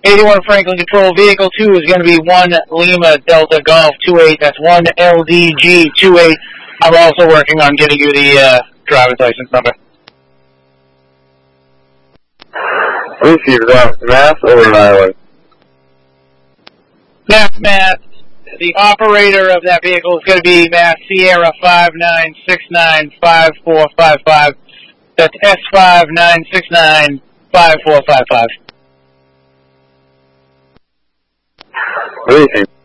81 Franklin Control, Vehicle 2 is going to be 1 Lima Delta Golf 28. That's 1 LDG 28. I'm also working on getting you the driver's license number. Received Mass over Rhode Island. Mass. The operator of that vehicle is going to be Mass Sierra 59695455. That's S59695455. Received.